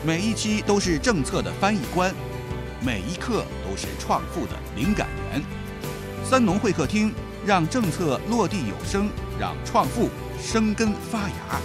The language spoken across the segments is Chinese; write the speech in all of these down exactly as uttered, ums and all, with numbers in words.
每一期都是政策的翻译官，每一刻都是创富的灵感源。三农会客厅，让政策落地有声，让创富生根发芽。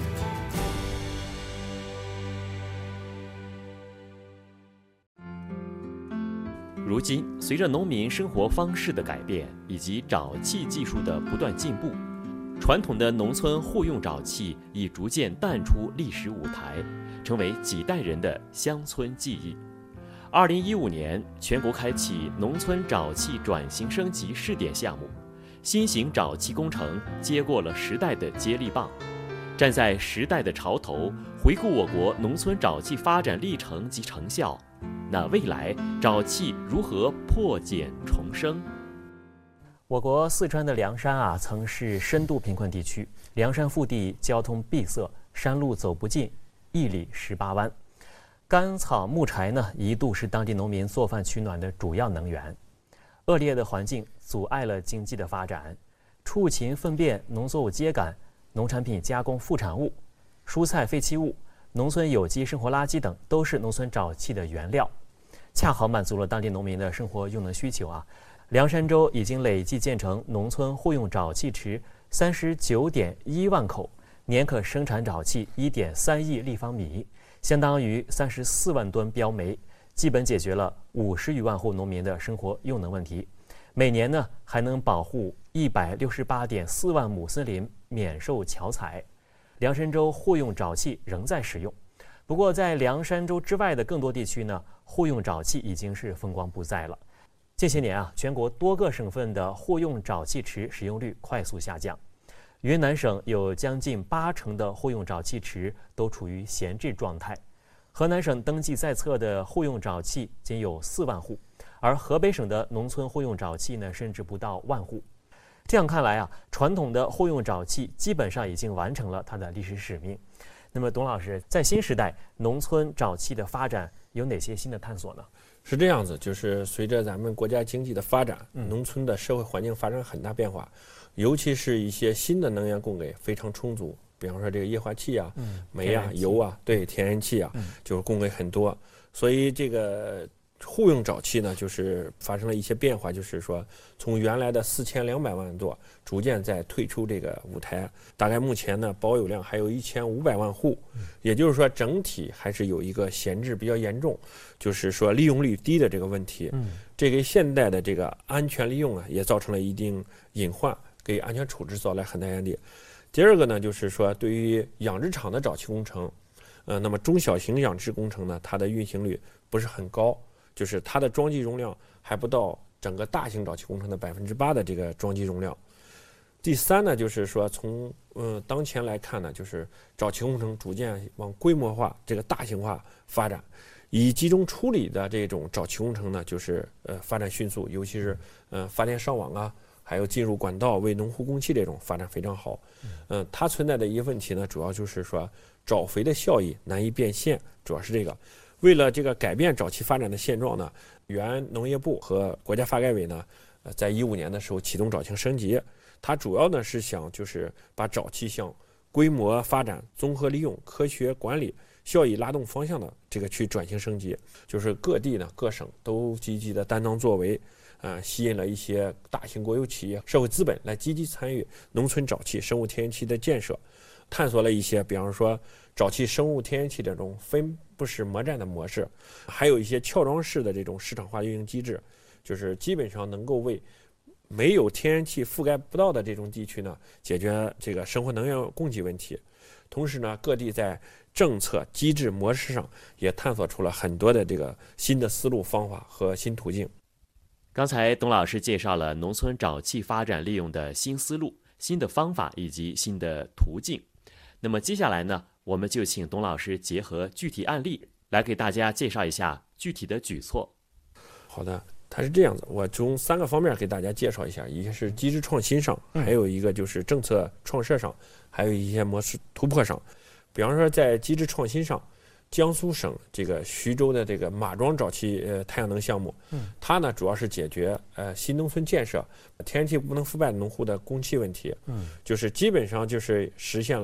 如今，随着农民生活方式的改变以及沼气技术的不断进步，传统的农村户用沼气已逐渐淡出历史舞台，成为几代人的乡村记忆。二零一五年，全国开启农村沼气转型升级试点项目，新型沼气工程接过了时代的接力棒。站在时代的潮头，回顾我国农村沼气发展历程及成效，那未来沼气如何破茧重生？我国四川的凉山啊，曾是深度贫困地区，凉山腹地交通闭塞，山路走不尽，一里十八弯。干草木柴呢，一度是当地农民做饭取暖的主要能源。恶劣的环境阻碍了经济的发展，畜禽粪便、农作物秸秆、农产品加工副产物、蔬菜废弃物、农村有机生活垃圾等，都是农村沼气的原料，恰好满足了当地农民的生活用能需求啊。凉山州已经累计建成农村户用沼气池三十九点一万口，年可生产沼气一点三亿立方米，相当于三十四万吨标煤，基本解决了五十余万户农民的生活用能问题。每年呢，还能保护一百六十八点四万亩森林免受樵采。凉山州户用沼气仍在使用，不过在凉山州之外的更多地区呢，户用沼气已经是风光不再了。近些年啊，全国多个省份的户用沼气池使用率快速下降。云南省有将近八成的户用沼气池都处于闲置状态，河南省登记在册的户用沼气仅有四万户，而河北省的农村户用沼气呢，甚至不到万户。这样看来啊，传统的户用沼气基本上已经完成了它的历史使命。那么，董老师，在新时代，农村沼气的发展有哪些新的探索呢？ 是这样子，就是随着咱们国家经济的发展， 嗯、 农村的社会环境发生很大变化，尤其是一些新的能源供给非常充足，比方说这个液化气啊、 嗯、 煤啊、油啊，对，天然气啊， 嗯、 就是供给很多，所以这个户用沼气呢，就是发生了一些变化，就是说从原来的四千两百万多，逐渐在退出这个舞台。大概目前呢，保有量还有一千五百万户，也就是说整体还是有一个闲置比较严重，就是说利用率低的这个问题。 嗯， 这给现代的这个安全利用啊，也造成了一定隐患，给安全处置造来很大压力。第二个呢，就是说对于养殖场的沼气工程，呃，那么中小型养殖工程呢，它的运行率不是很高。就是它的装机容量还不到整个大型沼气工程的百分之八的这个装机容量。第三呢，就是说从嗯当前来看呢，就是沼气工程逐渐往规模化、这个大型化发展，以集中处理的这种沼气工程呢，就是呃发展迅速，尤其是呃发电上网啊，还有进入管道为农户供气这种发展非常好。嗯、呃，它存在的一个问题呢，主要就是说沼肥的效益难以变现，主要是这个。为了这个改变沼气发展的现状呢，原农业部和国家发改委呢，呃，在一五年的时候启动沼气升级，它主要呢是想就是把沼气向规模发展、综合利用、科学管理、效益拉动方向的这个去转型升级，就是各地呢各省都积极的担当作为，呃，吸引了一些大型国有企业、社会资本来积极参与农村沼气、生物天然气的建设，探索了一些，比方说沼气生物天然气这种分布式模站的模式，还有一些壳装式的这种市场化运营机制，就是基本上能够为没有天然气覆盖不到的这种地区呢，解决这个生活能源供给问题。同时呢，各地在政策机制模式上也探索出了很多的这个新的思路方法和新途径。 刚才董老师介绍了农村沼气发展利用的新思路、新的方法以及新的途径。那么接下来呢，我们就请董老师结合具体案例来给大家介绍一下具体的举措。 好的，它是这样子，我从三个方面给大家介绍一下，一个是机制创新上，还有一个就是政策创设上，还有一些模式突破上。比方说在机制创新上，江苏省这个徐州的这个马庄沼气呃太阳能项目，嗯，它呢主要是解决呃新农村建设天然气不能覆盖农户的供气问题，嗯，就是基本上就是实现了